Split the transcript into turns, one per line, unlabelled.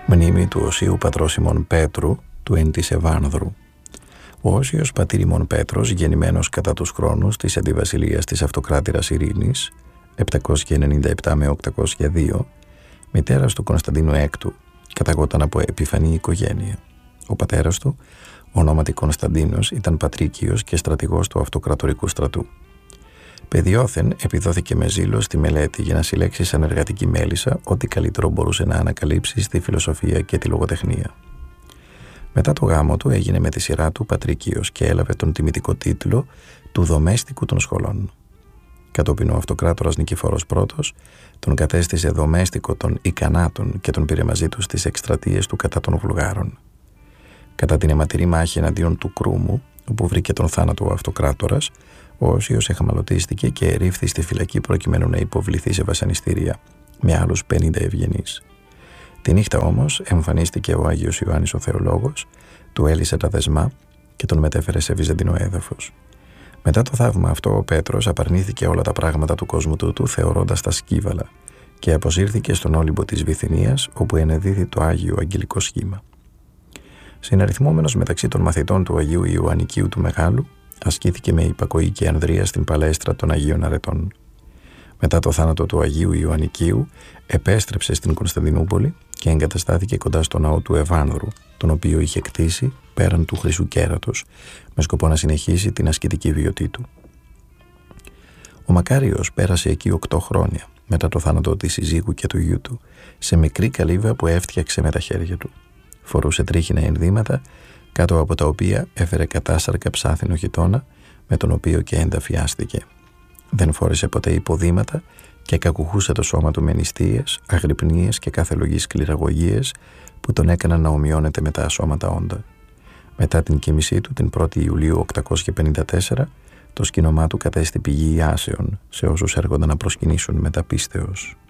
Μνήμη του Οσίου πατρός ημών Πέτρου, του εν της Ευάνδρου. Ο Όσιος πατήρ ημών Πέτρος, γεννημένος κατά τους χρόνους της αντιβασιλείας της Αυτοκράτηρας Ειρήνης, 797 με 802, μητέρας του Κωνσταντίνου Έκτου, καταγόταν από επιφανή οικογένεια. Ο πατέρας του, ονόματι Κωνσταντίνος, ήταν πατρίκιος και στρατηγός του Αυτοκρατορικού στρατού. Παιδιόθεν επιδόθηκε με ζήλο στη μελέτη για να συλλέξει σαν εργατική μέλισσα ό,τι καλύτερο μπορούσε να ανακαλύψει στη φιλοσοφία και τη λογοτεχνία. Μετά το γάμο του έγινε με τη σειρά του πατρίκιος και έλαβε τον τιμητικό τίτλο του δομέστικου των σχολών. Κατόπιν ο Αυτοκράτορας Νικηφόρος I τον κατέστησε δομέστικο των Ικανάτων και τον πήρε μαζί του στις εκστρατείες του κατά των Βουλγάρων. Κατά την αιματηρή μάχη εναντίον του Κρούμου, όπου βρήκε τον θάνατο ο Αυτοκράτορας, ο Όσιος εχμαλωτίστηκε και ερήφθη στη φυλακή προκειμένου να υποβληθεί σε βασανιστήρια με άλλους 50 ευγενείς. Τη νύχτα όμως εμφανίστηκε ο Άγιος Ιωάννης ο Θεολόγος, του έλυσε τα δεσμά και τον μετέφερε σε βυζαντινό έδαφος. Μετά το θαύμα αυτό ο Πέτρος απαρνήθηκε όλα τα πράγματα του κόσμου του θεωρώντας τα σκύβαλα και αποσύρθηκε στον Όλυμπο της Βυθινίας, όπου ενεδίδη το Άγιο Αγγελικό Σχήμα. Συναριθμόμενος μεταξύ των μαθητών του Αγίου Ιωαννικίου του Μεγάλου, ασκήθηκε με υπακοή και ανδρεία στην παλέστρα των Αγίων Αρετών. Μετά το θάνατο του Αγίου Ιωαννικίου, επέστρεψε στην Κωνσταντινούπολη και εγκαταστάθηκε κοντά στο ναό του Ευάνδρου, τον οποίο είχε κτίσει πέραν του Χρυσού Κέρατος, με σκοπό να συνεχίσει την ασκητική βιωτή του. Ο Μακάριος πέρασε εκεί 8 χρόνια, μετά το θάνατο της συζύγου και του γιού του, σε μικρή καλύβα που έφτιαξε με τα χέρια του. Φορούσε τρίχινα ενδύματα, κάτω από τα οποία έφερε κατάσαρκα ψάθινο χιτώνα, με τον οποίο και ενταφιάστηκε. Δεν φόρεσε ποτέ υποδήματα και κακουχούσε το σώμα του με νηστείες, αγρυπνίες και κάθε λογής σκληραγωγίες που τον έκαναν να ομοιώνεται με τα ασώματα όντα. Μετά την κοίμησή του την 1η Ιουλίου 854, το σκήνομά του κατέστη πηγή ιάσεων σε όσους έρχονταν να προσκυνήσουν μεταπίστεως.